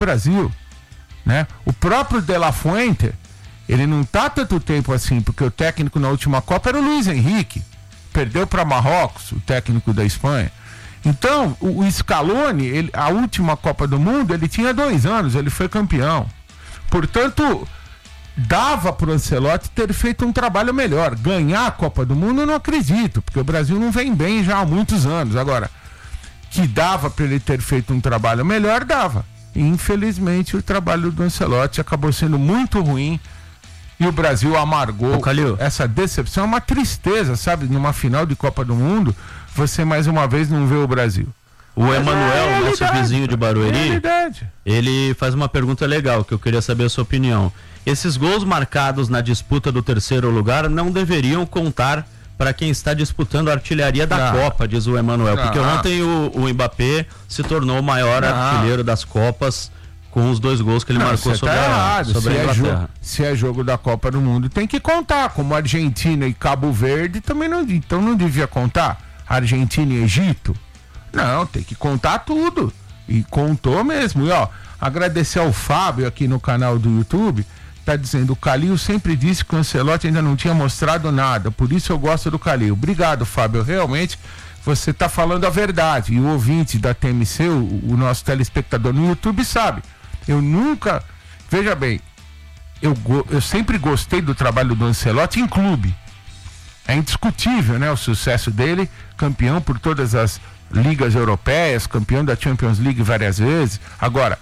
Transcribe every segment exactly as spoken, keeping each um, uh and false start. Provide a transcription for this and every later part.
Brasil, né? O próprio De La Fuente, ele não tá tanto tempo assim, porque o técnico na última Copa era o Luiz Henrique, perdeu para Marrocos, o técnico da Espanha. Então, o, o Scaloni, ele, a última Copa do Mundo, ele tinha dois anos, ele foi campeão. Portanto, dava para o Ancelotti ter feito um trabalho melhor. Ganhar a Copa do Mundo eu não acredito, porque o Brasil não vem bem já há muitos anos. Agora, que dava para ele ter feito um trabalho melhor, dava. E, infelizmente, o trabalho do Ancelotti acabou sendo muito ruim e o Brasil amargou essa decepção. É uma tristeza, sabe? Numa final de Copa do Mundo, você mais uma vez não vê o Brasil. O Emanuel, é nosso vizinho de Barueri, ele faz uma pergunta legal que eu queria saber a sua opinião. Esses gols marcados na disputa do terceiro lugar não deveriam contar para quem está disputando a artilharia da não. Copa, diz o Emanuel, porque ontem o, o Mbappé se tornou o maior não. artilheiro das Copas com os dois gols que ele não, marcou sobre, tá a, sobre se a Inglaterra. É jogo, se é jogo da Copa do Mundo, tem que contar, como Argentina e Cabo Verde também não, então não devia contar. Argentina e Egito? Não, tem que contar tudo. E contou mesmo. E ó, agradecer ao Fábio aqui no canal do YouTube, tá dizendo, o Calil sempre disse que o Ancelotti ainda não tinha mostrado nada, por isso eu gosto do Calil. Obrigado, Fábio, realmente você tá falando a verdade. E o ouvinte da T M C, o, o nosso telespectador no YouTube sabe, eu nunca, veja bem, eu, eu sempre gostei do trabalho do Ancelotti em clube. É indiscutível, né, o sucesso dele, campeão por todas as ligas europeias, campeão da Champions League várias vezes. Agora,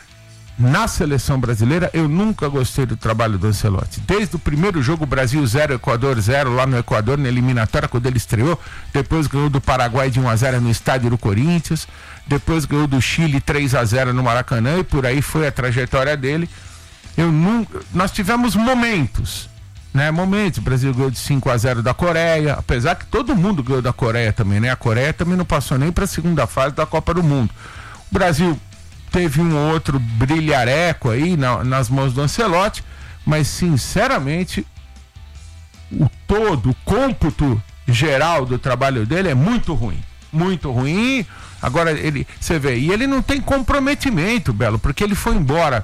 na seleção brasileira, eu nunca gostei do trabalho do Ancelotti. Desde o primeiro jogo, Brasil zero, Equador zero, lá no Equador, na eliminatória, quando ele estreou. Depois ganhou do Paraguai de um a zero no estádio do Corinthians. Depois ganhou do Chile três a zero no Maracanã, e por aí foi a trajetória dele. Eu nunca... Nós tivemos momentos, né? Momentos. O Brasil ganhou de cinco a zero da Coreia, apesar que todo mundo ganhou da Coreia também, né? A Coreia também não passou nem para a segunda fase da Copa do Mundo. O Brasil teve um outro brilhareco aí na, nas mãos do Ancelotti, mas sinceramente o todo, o cômputo geral do trabalho dele é muito ruim, muito ruim. Agora ele, você vê, e ele não tem comprometimento, Belo, porque ele foi embora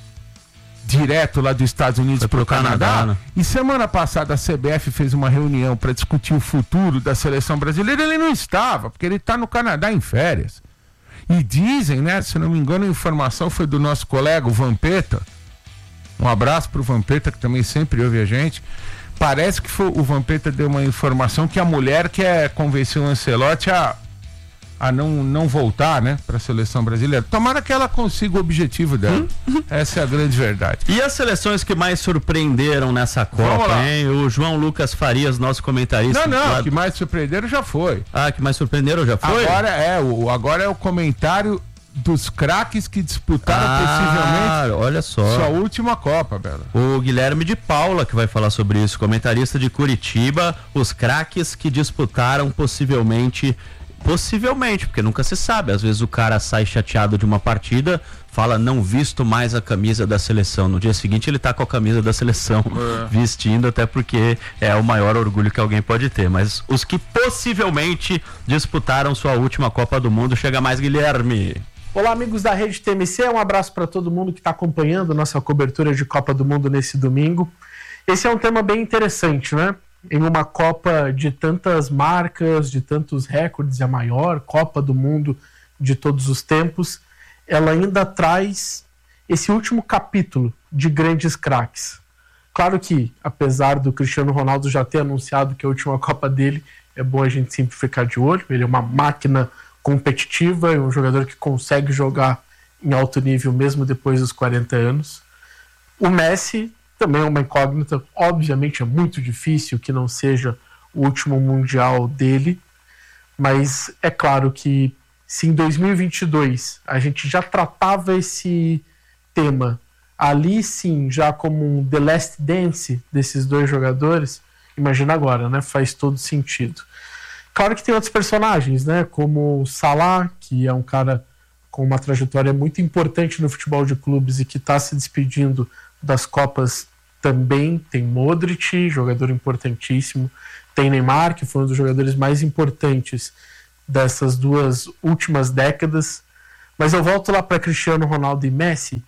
direto lá dos Estados Unidos para o Canadá, Canadá né? E semana passada a C B F fez uma reunião para discutir o futuro da seleção brasileira. Ele não estava, porque ele está no Canadá em férias. E dizem, né, se não me engano, a informação foi do nosso colega, o Vampeta. Um abraço pro Vampeta, que também sempre ouve a gente. Parece que foi, o Vampeta deu uma informação que a mulher quer convencer o Ancelotti a, a não, não voltar, né, pra seleção brasileira. Tomara que ela consiga o objetivo dela. Essa é a grande verdade. E as seleções que mais surpreenderam nessa Copa, hein? O João Lucas Farias, nosso comentarista. Não, não, lá... que mais surpreenderam já foi. Ah, que mais surpreenderam já foi? Agora é o, agora é o comentário dos craques que disputaram ah, possivelmente olha só. sua última Copa, Bela. O Guilherme de Paula que vai falar sobre isso, comentarista de Curitiba, os craques que disputaram possivelmente Possivelmente, porque nunca se sabe. Às vezes o cara sai chateado de uma partida, fala, não visto mais a camisa da seleção. No dia seguinte ele tá com a camisa da seleção é. vestindo, até porque é o maior orgulho que alguém pode ter. Mas os que possivelmente disputaram sua última Copa do Mundo, chega mais, Guilherme. Olá, amigos da Rede T M C, um abraço para todo mundo que está acompanhando nossa cobertura de Copa do Mundo nesse domingo. Esse é um tema bem interessante, né? Em uma Copa de tantas marcas, de tantos recordes, a maior Copa do Mundo de todos os tempos, ela ainda traz esse último capítulo de grandes craques. Claro que, apesar do Cristiano Ronaldo já ter anunciado que a última Copa dele, é bom a gente sempre ficar de olho, ele é uma máquina competitiva, é um jogador que consegue jogar em alto nível mesmo depois dos quarenta anos. O Messi também é uma incógnita, obviamente é muito difícil que não seja o último Mundial dele, mas é claro que se em dois mil e vinte e dois a gente já tratava esse tema ali sim já como um The Last Dance desses dois jogadores, imagina agora, né? Faz todo sentido. Claro que tem outros personagens, né? Como o Salah, que é um cara com uma trajetória muito importante no futebol de clubes e que está se despedindo das Copas também. Tem Modric, jogador importantíssimo. Tem Neymar, que foi um dos jogadores mais importantes dessas duas últimas décadas. Mas eu volto lá para Cristiano Ronaldo e Messi,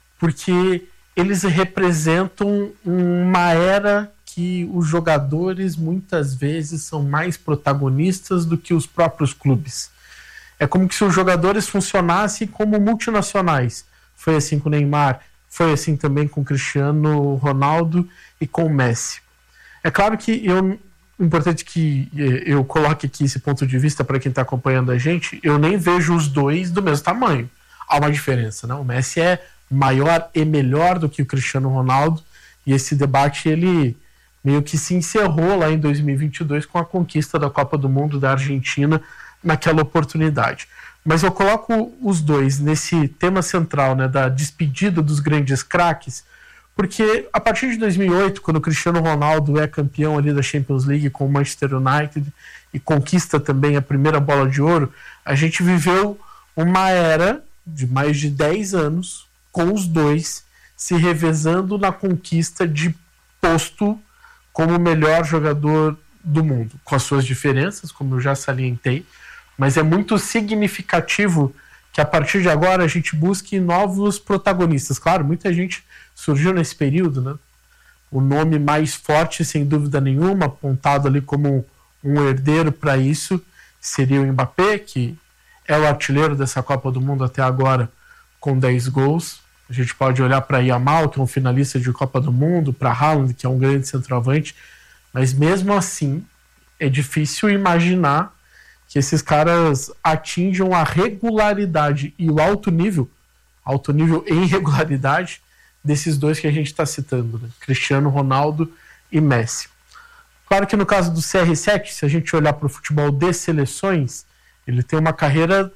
porque eles representam uma era que os jogadores muitas vezes são mais protagonistas do que os próprios clubes. É como se os jogadores funcionassem como multinacionais. Foi assim com o Neymar, foi assim também com o Cristiano Ronaldo e com o Messi. É claro que eu, importante que eu coloque aqui esse ponto de vista para quem está acompanhando a gente, eu nem vejo os dois do mesmo tamanho. Há uma diferença, né? O Messi é maior e melhor do que o Cristiano Ronaldo, e esse debate ele meio que se encerrou lá em dois mil e vinte e dois com a conquista da Copa do Mundo da Argentina naquela oportunidade. Mas eu coloco os dois nesse tema central, né, da despedida dos grandes craques, porque a partir de dois mil e oito, quando o Cristiano Ronaldo é campeão ali da Champions League com o Manchester United e conquista também a primeira bola de ouro, a gente viveu uma era de mais de dez anos com os dois se revezando na conquista de posto como o melhor jogador do mundo, com as suas diferenças, como eu já salientei, mas é muito significativo que a partir de agora a gente busque novos protagonistas. Claro, muita gente surgiu nesse período, né? O nome mais forte, sem dúvida nenhuma, apontado ali como um herdeiro para isso, seria o Mbappé, que é o artilheiro dessa Copa do Mundo até agora, com dez gols. A gente pode olhar para Yamal, que é um finalista de Copa do Mundo, para Haaland, que é um grande centroavante, mas mesmo assim é difícil imaginar que esses caras atinjam a regularidade e o alto nível, alto nível e irregularidade desses dois que a gente está citando, né? Cristiano Ronaldo e Messi. Claro que no caso do C R sete, se a gente olhar para o futebol de seleções, ele tem uma carreira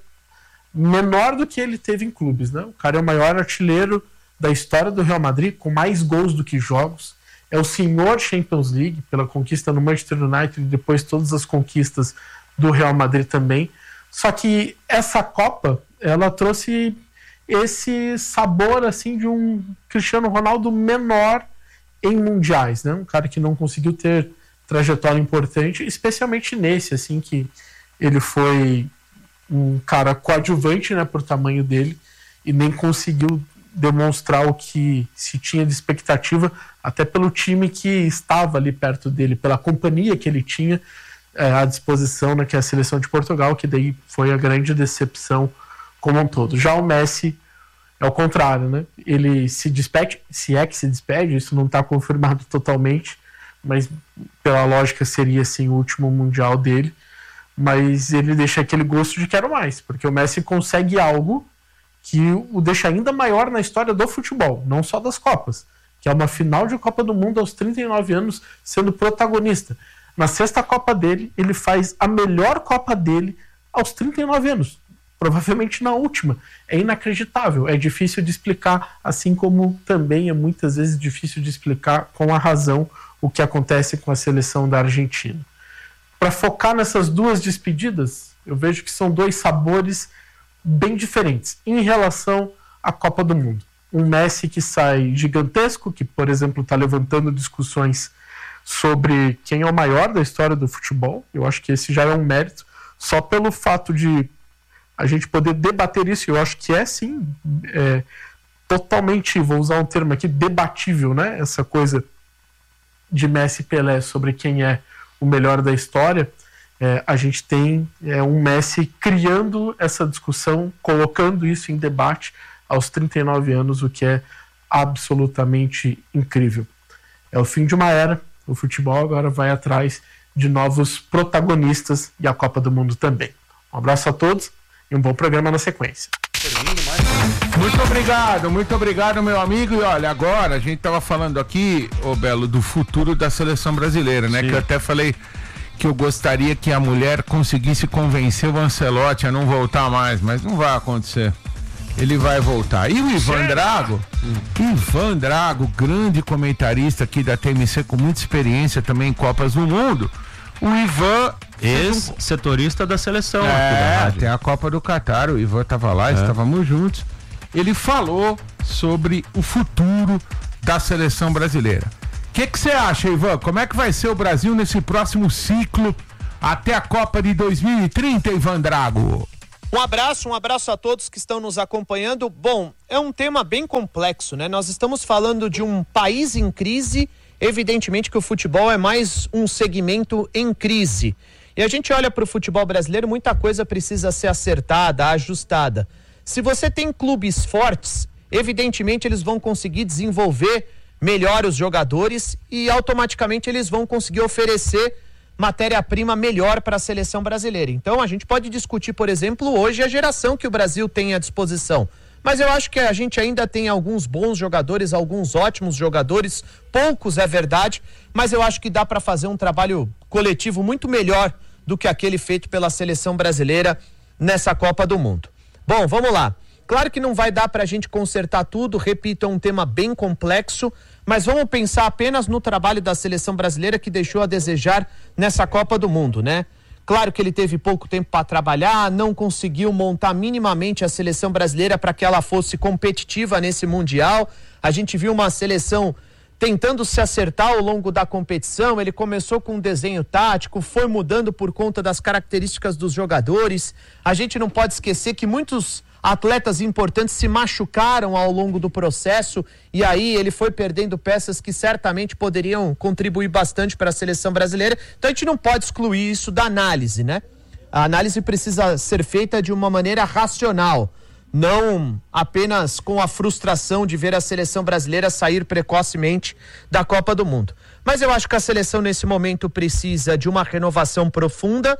menor do que ele teve em clubes, né? O cara é o maior artilheiro da história do Real Madrid, com mais gols do que jogos. É o senhor Champions League, pela conquista no Manchester United e depois todas as conquistas do Real Madrid também. Só que essa Copa, ela trouxe esse sabor assim de um Cristiano Ronaldo menor em mundiais, né? Um cara que não conseguiu ter trajetória importante, especialmente nesse, assim, que ele foi um cara coadjuvante, né, por tamanho dele, e nem conseguiu demonstrar o que se tinha de expectativa, até pelo time que estava ali perto dele, pela companhia que ele tinha é, à disposição, né, que é a seleção de Portugal, que daí foi a grande decepção como um todo. Já o Messi é o contrário, né? Ele se despede, se é que se despede, isso não está confirmado totalmente, mas pela lógica seria assim o último mundial dele. Mas ele deixa aquele gosto de quero mais, porque o Messi consegue algo que o deixa ainda maior na história do futebol, não só das Copas, que é uma final de Copa do Mundo aos trinta e nove anos sendo protagonista. Na sexta Copa dele, ele faz a melhor Copa dele aos trinta e nove anos, provavelmente na última. É inacreditável, é difícil de explicar, assim como também é muitas vezes difícil de explicar com a razão o que acontece com a seleção da Argentina. Para focar nessas duas despedidas, eu vejo que são dois sabores bem diferentes em relação à Copa do Mundo. Um Messi que sai gigantesco, que, por exemplo, está levantando discussões sobre quem é o maior da história do futebol. Eu acho que esse já é um mérito, só pelo fato de a gente poder debater isso. Eu acho que é, sim, é, totalmente, vou usar um termo aqui, debatível, né? Essa coisa de Messi e Pelé sobre quem é o melhor da história. É, a gente tem é, um Messi criando essa discussão, colocando isso em debate aos trinta e nove anos, o que é absolutamente incrível. É o fim de uma era, o futebol agora vai atrás de novos protagonistas e a Copa do Mundo também. Um abraço a todos e um bom programa na sequência. Muito obrigado, muito obrigado, meu amigo. E olha, agora a gente tava falando aqui, ô Belo, do futuro da seleção brasileira, né? Sim. Que eu até falei que eu gostaria que a mulher conseguisse convencer o Ancelotti a não voltar mais, mas não vai acontecer. Ele vai voltar. E o Ivan Drago, hum. Ivan Drago, grande comentarista aqui da T M C, com muita experiência também em Copas do Mundo. O Ivan, ex-setorista da seleção. É, tem a Copa do Catar, o Ivan estava lá, é. estávamos juntos. Ele falou sobre o futuro da seleção brasileira. O que que você acha, Ivan? Como é que vai ser o Brasil nesse próximo ciclo até a Copa de dois mil e trinta, Ivan Drago? Um abraço, um abraço a todos que estão nos acompanhando. Bom, é um tema bem complexo, né? Nós estamos falando de um país em crise, evidentemente que o futebol é mais um segmento em crise. E a gente olha para o futebol brasileiro, muita coisa precisa ser acertada, ajustada. Se você tem clubes fortes, evidentemente eles vão conseguir desenvolver melhor os jogadores e automaticamente eles vão conseguir oferecer matéria-prima melhor para a seleção brasileira. Então a gente pode discutir, por exemplo, hoje a geração que o Brasil tem à disposição. Mas eu acho que a gente ainda tem alguns bons jogadores, alguns ótimos jogadores, poucos é verdade, mas eu acho que dá para fazer um trabalho coletivo muito melhor do que aquele feito pela seleção brasileira nessa Copa do Mundo. Bom, vamos lá. Claro que não vai dar para a gente consertar tudo, repito, é um tema bem complexo, mas vamos pensar apenas no trabalho da seleção brasileira que deixou a desejar nessa Copa do Mundo, né? Claro que ele teve pouco tempo para trabalhar, não conseguiu montar minimamente a seleção brasileira para que ela fosse competitiva nesse Mundial. A gente viu uma seleção tentando se acertar ao longo da competição. Ele começou com um desenho tático, foi mudando por conta das características dos jogadores. A gente não pode esquecer que muitos atletas importantes se machucaram ao longo do processo e aí ele foi perdendo peças que certamente poderiam contribuir bastante para a seleção brasileira. Então a gente não pode excluir isso da análise, né? A análise precisa ser feita de uma maneira racional, não apenas com a frustração de ver a seleção brasileira sair precocemente da Copa do Mundo. Mas eu acho que a seleção nesse momento precisa de uma renovação profunda.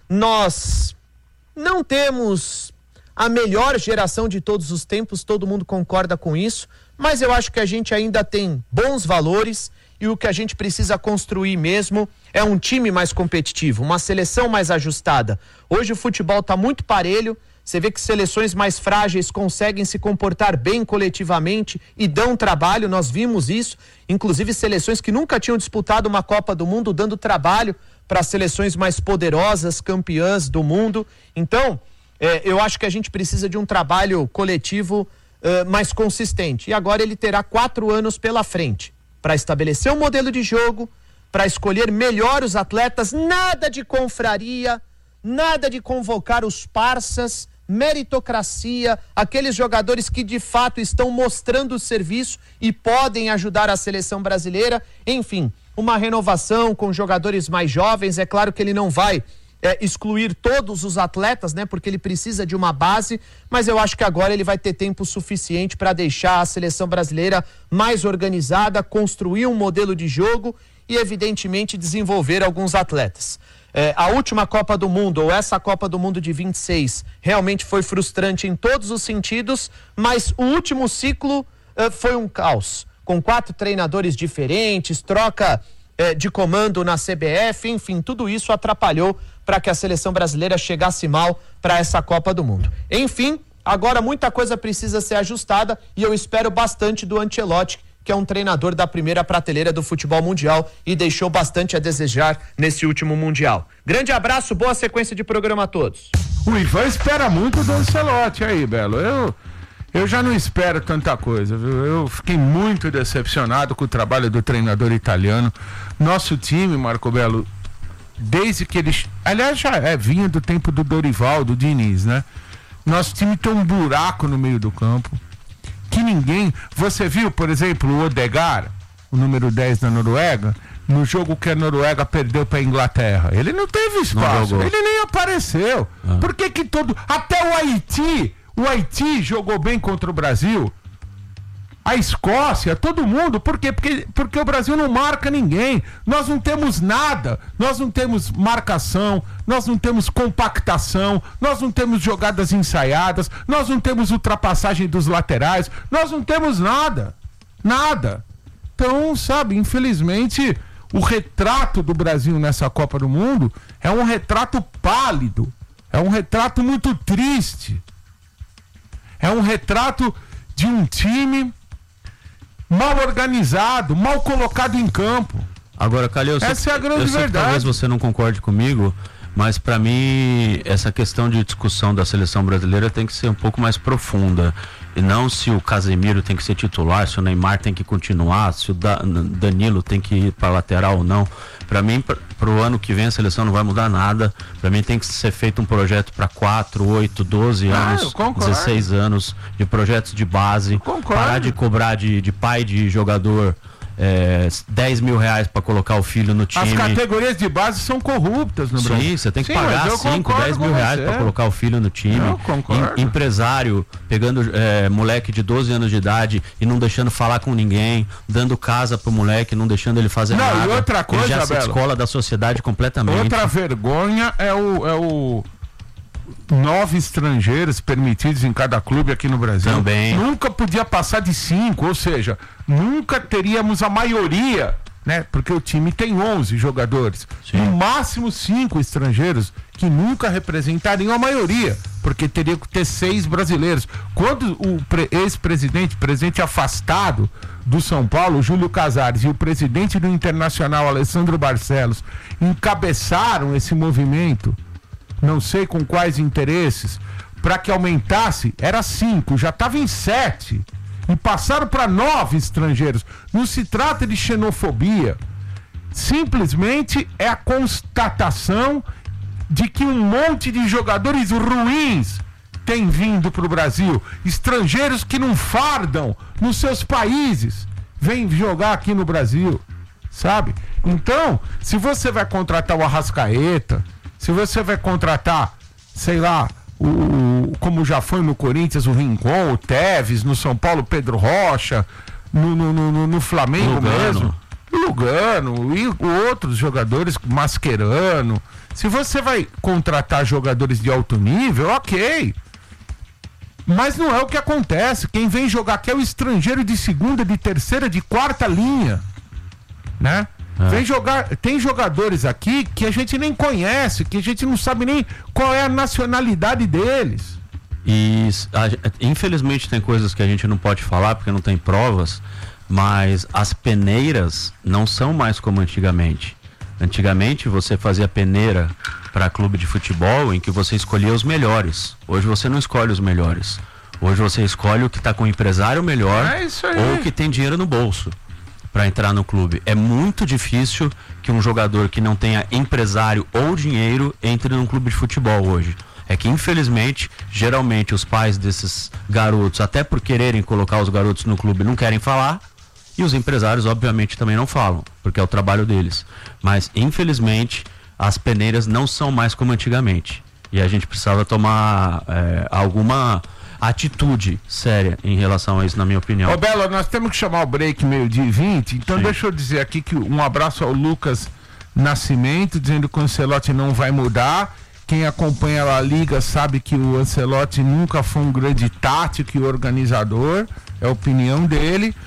Nós não temos a melhor geração de todos os tempos, todo mundo concorda com isso, mas eu acho que a gente ainda tem bons valores e o que a gente precisa construir mesmo é um time mais competitivo, uma seleção mais ajustada. Hoje o futebol está muito parelho, você vê que seleções mais frágeis conseguem se comportar bem coletivamente e dão trabalho, nós vimos isso, inclusive seleções que nunca tinham disputado uma Copa do Mundo dando trabalho para seleções mais poderosas, campeãs do mundo. Então, É, eu acho que a gente precisa de um trabalho coletivo uh, mais consistente. E agora ele terá quatro anos pela frente para estabelecer um modelo de jogo, para escolher melhor os atletas, nada de confraria, nada de convocar os parças, meritocracia, aqueles jogadores que de fato estão mostrando o serviço e podem ajudar a seleção brasileira. Enfim, uma renovação com jogadores mais jovens. É claro que ele não vai É, excluir todos os atletas, né? Porque ele precisa de uma base, mas eu acho que agora ele vai ter tempo suficiente para deixar a seleção brasileira mais organizada, construir um modelo de jogo e, evidentemente, desenvolver alguns atletas. É, a última Copa do Mundo, ou essa Copa do Mundo de vinte e seis, realmente foi frustrante em todos os sentidos, mas o último ciclo é, foi um caos, com quatro treinadores diferentes, troca é, de comando na C B F, enfim, tudo isso atrapalhou para que a seleção brasileira chegasse mal para essa Copa do Mundo. Enfim, agora muita coisa precisa ser ajustada e eu espero bastante do Ancelotti, que é um treinador da primeira prateleira do futebol mundial e deixou bastante a desejar nesse último Mundial. Grande abraço, boa sequência de programa a todos. O Ivan espera muito do Ancelotti aí, Belo. Eu, eu já não espero tanta coisa, viu? Eu fiquei muito decepcionado com o trabalho do treinador italiano. Nosso time, Marco Belo, desde que eles... Aliás, já é, vinha do tempo do Dorival, do Diniz, né? Nosso time tem um buraco no meio do campo que ninguém... Você viu, por exemplo, o Odegaard, o número dez da Noruega, no jogo que a Noruega perdeu para a Inglaterra. Ele não teve espaço, ele nem apareceu. Ah. Por que que todo... Até o Haiti, o Haiti jogou bem contra o Brasil. A Escócia, todo mundo, por quê? Porque, porque o Brasil não marca ninguém, nós não temos nada, nós não temos marcação, nós não temos compactação, nós não temos jogadas ensaiadas, nós não temos ultrapassagem dos laterais, nós não temos nada, nada. Então, sabe, infelizmente, o retrato do Brasil nessa Copa do Mundo é um retrato pálido, é um retrato muito triste, é um retrato de um time mal organizado, mal colocado em campo. Agora, Calil, essa sei, é a grande eu sei verdade. Que talvez você não concorde comigo, mas para mim essa questão de discussão da seleção brasileira tem que ser um pouco mais profunda. e não se o Casemiro tem que ser titular, se o Neymar tem que continuar, se o da, Danilo tem que ir para lateral ou não. Para mim, para o ano que vem a seleção não vai mudar nada. Para mim tem que ser feito um projeto para quatro, oito, doze anos, ah, dezesseis anos de projetos de base. Parar de cobrar de, de pai de jogador É, dez mil reais para colocar o filho no time. As categorias de base são corruptas no Sim, Brasil. Sim, você tem que Sim, pagar cinco, dez mil reais para colocar o filho no time. Eu concordo. Em, empresário pegando é, moleque de doze anos de idade e não deixando falar com ninguém, dando casa pro moleque, não deixando ele fazer não, nada. E outra coisa, ele já se descola da sociedade completamente. Outra vergonha é o, é o nove estrangeiros permitidos em cada clube aqui no Brasil. Também. Nunca podia passar de cinco, ou seja, nunca teríamos a maioria, né? Porque o time tem onze jogadores. Sim. No máximo cinco estrangeiros que nunca representariam a maioria, porque teria que ter seis brasileiros. Quando o ex-presidente, presidente afastado do São Paulo, Júlio Casares, e o presidente do Internacional, Alessandro Barcelos, encabeçaram esse movimento, não sei com quais interesses, para que aumentasse, era cinco, já estava em sete, e passaram para nove estrangeiros. Não se trata de xenofobia, simplesmente é a constatação de que um monte de jogadores ruins tem vindo para o Brasil, estrangeiros que não fardam nos seus países, vêm jogar aqui no Brasil, sabe? Então, se você vai contratar o Arrascaeta, se você vai contratar, sei lá, o, como já foi no Corinthians, o Rincon, o Tevez, no São Paulo, Pedro Rocha, no, no, no, no Flamengo Lugano. mesmo, Lugano e outros jogadores, Mascherano. Se você vai contratar jogadores de alto nível, ok. Mas não é o que acontece. Quem vem jogar aqui é o estrangeiro de segunda, de terceira, de quarta linha, né? É. Vem jogar, tem jogadores aqui que a gente nem conhece, que a gente não sabe nem qual é a nacionalidade deles. E a, infelizmente tem coisas que a gente não pode falar porque não tem provas, mas as peneiras não são mais como antigamente. Antigamente você fazia peneira para clube de futebol em que você escolhia os melhores. Hoje você não escolhe os melhores. Hoje você escolhe o que está com o empresário melhor é isso aí. Ou que tem dinheiro no bolso para entrar no clube. É muito difícil que um jogador que não tenha empresário ou dinheiro entre num clube de futebol hoje. É que infelizmente, geralmente os pais desses garotos, até por quererem colocar os garotos no clube, não querem falar, e os empresários obviamente também não falam, porque é o trabalho deles. Mas infelizmente as peneiras não são mais como antigamente, e a gente precisava tomar é, alguma atitude séria em relação a isso, na minha opinião. Ô Belo, nós temos que chamar o break meio-dia e vinte, então Sim. deixa eu dizer aqui que um abraço ao Lucas Nascimento, dizendo que o Ancelotti não vai mudar. Quem acompanha a Liga sabe que o Ancelotti nunca foi um grande tático e organizador, é a opinião dele.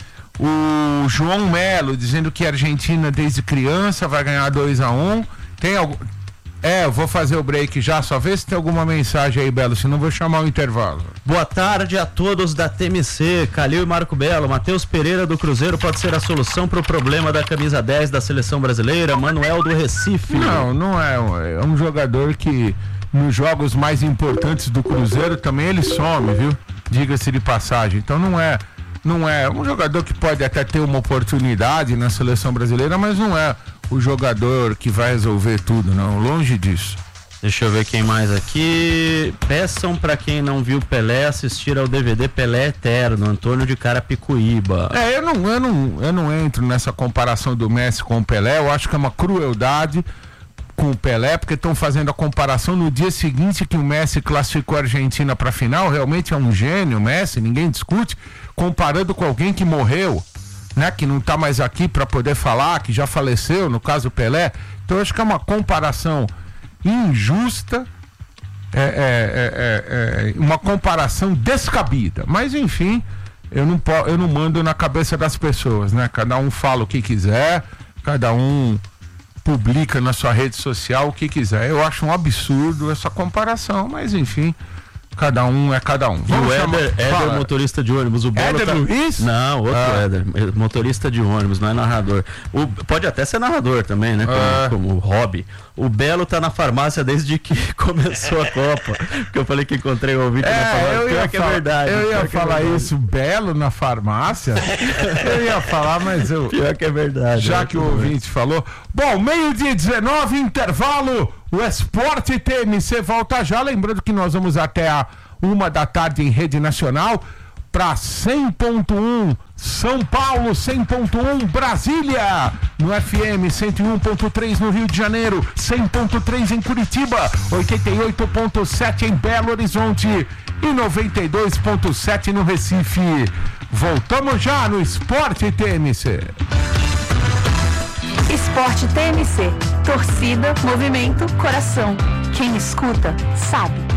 O João Melo dizendo que a Argentina desde criança vai ganhar dois a um. Tem algum... É, eu vou fazer o break já, só ver se tem alguma mensagem aí, Belo, senão vou chamar o intervalo. Boa tarde a todos da T M C, Calil e Marco Belo. Matheus Pereira do Cruzeiro pode ser a solução para o problema da camisa dez da seleção brasileira. Manuel do Recife. Não, não é. É um jogador que nos jogos mais importantes do Cruzeiro também ele some, viu? Diga-se de passagem. Então não é, não é um jogador que pode até ter uma oportunidade na seleção brasileira, mas não é o jogador que vai resolver tudo, não, longe disso. Deixa eu ver quem mais aqui. Peçam para quem não viu Pelé assistir ao D V D Pelé Eterno, Antônio de Carapicuíba. É, eu não, eu não, eu não entro nessa comparação do Messi com o Pelé, eu acho que é uma crueldade com o Pelé, porque estão fazendo a comparação no dia seguinte que o Messi classificou a Argentina para a final. Realmente é um gênio o Messi, ninguém discute, comparando com alguém que morreu, né, que não está mais aqui para poder falar, que já faleceu, no caso o Pelé. Então eu acho que é uma comparação injusta, é, é, é, é, é uma comparação descabida, mas enfim, eu não, eu não mando na cabeça das pessoas, né? Cada um fala o que quiser, cada um publica na sua rede social o que quiser. Eu acho um absurdo essa comparação, mas enfim, Cada um é cada um. E o Éder, Éder Fala. motorista de ônibus. O Belo Éder tá... Luiz? Não, outro Ah. Éder. Motorista de ônibus, não é narrador. O... Pode até ser narrador também, né? Como, Ah. como hobby. O Belo tá na farmácia desde que começou a Copa. Porque eu falei que encontrei o ouvinte na É, farmácia. eu ia, Pior que é falar, verdade. eu ia pior que é falar verdade. isso, Belo na farmácia. Eu ia falar, mas eu. Pior que é verdade. Já é que o tudo bem. ouvinte falou. Bom, meio-dia dezenove, intervalo. O Esporte T M C volta já. Lembrando que nós vamos até a uma da tarde em rede nacional para cem ponto um São Paulo, cem ponto um Brasília, no F M cento e um ponto três no Rio de Janeiro, cem ponto três em Curitiba, oitenta e oito ponto sete em Belo Horizonte e noventa e dois ponto sete no Recife. Voltamos já no Esporte T M C. Esporte T M C. Torcida, movimento, coração. Quem escuta, sabe.